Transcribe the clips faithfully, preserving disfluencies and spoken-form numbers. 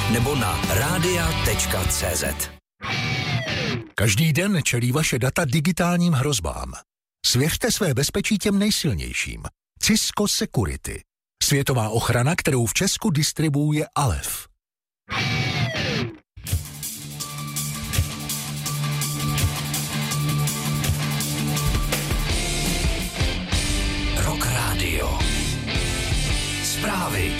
nebo na radia tečka cé zet. Každý den čelí vaše data digitálním hrozbám. Svěřte své bezpečí těm nejsilnějším. Cisco Security. Světová ochrana, kterou v Česku distribuuje Alef. Rock Radio. Zprávy.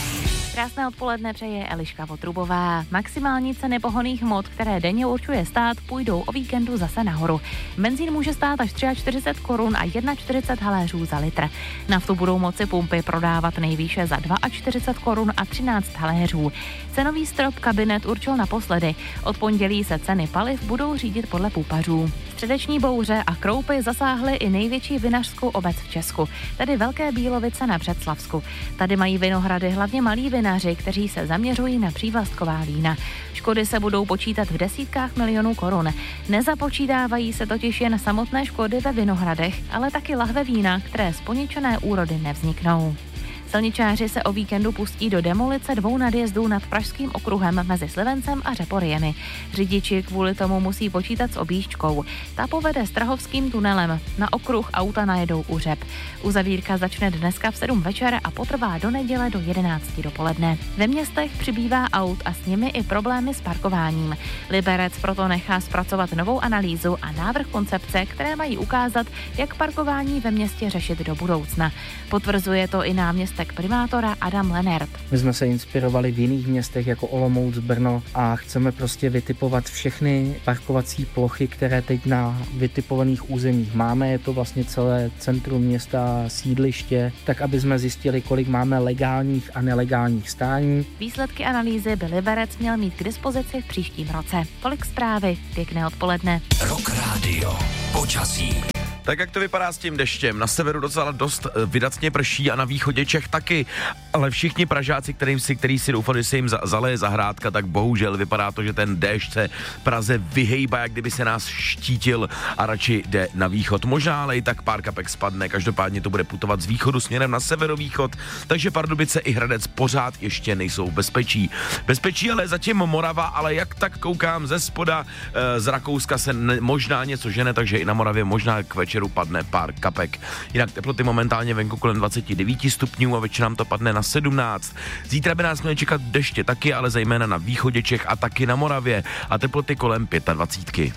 Krásné odpoledne přeje Eliška Votrubová. Maximální ceny pohonných hmot, které denně určuje stát, půjdou o víkendu zase nahoru. Benzín může stát až čtyřicet tři korun a čtyřicet jedna haléřů za litr. Naftu budou moci pumpy prodávat nejvýše za čtyřicet dva korun a třináct haléřů. Cenový strop kabinet určil naposledy. Od pondělí se ceny paliv budou řídit podle pupařů. Středeční bouře a kroupy zasáhly i největší vinařskou obec v Česku, tedy Velké Bílovice na Břeclavsku. Tady mají vinohrady hlavně malí vinaři, kteří se zaměřují na přívlastková vína. Škody se budou počítat v desítkách milionů korun. Nezapočítávají se totiž jen samotné škody ve vinohradech, ale taky lahve vína, které z poničené úrody nevzniknou. Silničáři se o víkendu pustí do demolice dvou nadjezdů nad Pražským okruhem mezi Slivencem a Řeporiemi. Řidiči kvůli tomu musí počítat s objížďkou. Ta povede Strahovským tunelem. Na okruh auta najedou u Řep. Uzavírka začne dneska v sedm večer a potrvá do neděle do jedenácti dopoledne. Ve městech přibývá aut a s nimi i problémy s parkováním. Liberec proto nechá zpracovat novou analýzu a návrh koncepce, které mají ukázat, jak parkování ve městě řešit do budoucna. Potvrzuje to i náměstek primátora Adam Lenert. My jsme se inspirovali v jiných městech jako Olomouc, Brno a chceme prostě vytipovat všechny parkovací plochy, které teď na vytipovaných územích máme. Je to vlastně celé centrum města, sídliště, tak aby jsme zjistili, kolik máme legálních a nelegálních stání. Výsledky analýzy by Liberec měl mít k dispozici v příštím roce. Tolik zprávy, pěkné odpoledne. Rock Radio. Počasí. Tak jak to vypadá s tím deštěm? Na severu docela dost vydatně prší a na východě Čech taky, ale všichni Pražáci, kterým si, který si doufali, že se jim zaleje zahrádka, tak bohužel vypadá to, že ten déšť se Praze vyhejbá, jak kdyby se nás štítil a radši jde na východ. Možná ale i tak pár kapek spadne, každopádně to bude putovat z východu směrem na severovýchod, takže Pardubice i Hradec pořád ještě nejsou v bezpečí. Bezpečí ale zatím Morava, ale jak tak koukám ze spoda, z Rakouska se ne, možná něco žene, takže i na Moravě možná k večeru padne pár kapek. Jinak teploty momentálně venku kolem dvacet devět stupňů a večer nám to padne na sedmnáct. Zítra by nás měly čekat deště taky, ale zejména na východě Čech a taky na Moravě a teploty kolem dvacet pět.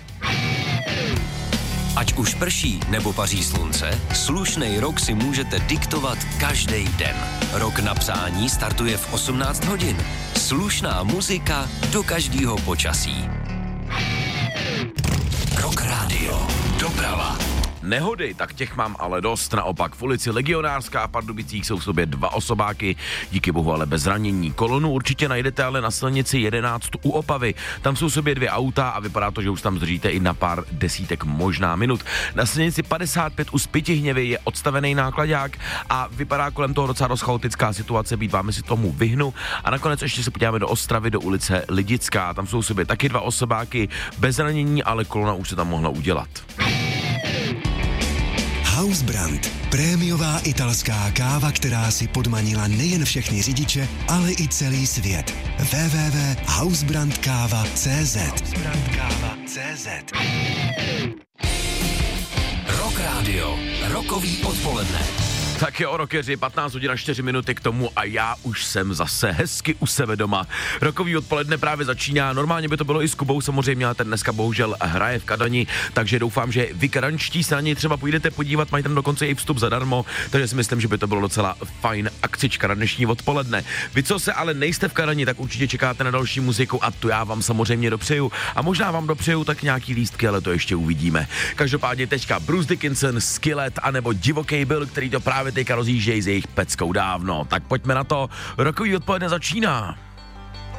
Ať už prší nebo paří slunce, slušnej rok si můžete diktovat každý den. Rok na přání startuje v osmnáct hodin. Slušná muzika do každého počasí. Rock Radio. Doprava. Nehody, tak těch mám ale dost. Naopak v ulici Legionářská a Pardubicích jsou v sobě dva osobáky, díky bohu ale bez zranění. Kolonu určitě najdete ale na silnici jedenáct u Opavy. Tam jsou v sobě dvě auta a vypadá to, že už tam zdržíte i na pár desítek možná minut. Na silnici padesát pět u Spytihněvy je odstavený nákladák a vypadá kolem toho docela dost chaotická situace, být vámi si tomu vyhnu. A nakonec ještě se podíváme do Ostravy, do ulice Lidická. Tam jsou v sobě taky dva osobáky bez zranění, ale kolona už se tam mohla udělat. Hausbrand. Prémiová italská káva, která si podmanila nejen všechny řidiče, ale i celý svět. w w w tečka hausbrand káva tečka cé zet Rock Radio. Rokový odpoledne. Tak jo, rockeři, patnáct hodin a čtyři minuty k tomu a já už jsem zase hezky u sebe doma. Rokový odpoledne právě začíná, normálně by to bylo i s Kubou samozřejmě, ale ten dneska bohužel hraje v Kadani, takže doufám, že vy kadančtí se na něj třeba půjdete podívat, mají tam dokonce i vstup zadarmo, takže si myslím, že by to bylo docela fajn akcička na dnešní odpoledne. Vy, co se ale nejste v Kadani, tak určitě čekáte na další muziku a tu já vám samozřejmě dopřeju a možná vám dopřeju tak nějaký lístky, ale to ještě uvidíme. Každopádně teďka Bruce Dickinson, Skillet anebo Divoký Bill, který to právě teďka rozjíždějí s jejich peckou dávno. Tak pojďme na to, rokový odpoledne začíná.